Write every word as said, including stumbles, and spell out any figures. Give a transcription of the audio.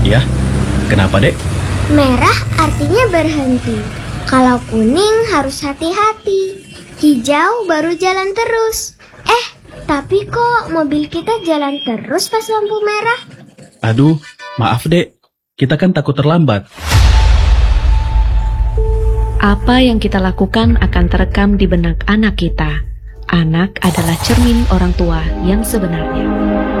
Ya, kenapa dek? Merah artinya berhenti. Kalau kuning harus hati-hati. Hijau baru jalan terus. Eh, tapi kok mobil kita jalan terus pas lampu merah? Aduh, maaf dek. Kita kan takut terlambat. Apa yang kita lakukan akan terekam di benak anak kita. Anak adalah cermin orang tua yang sebenarnya.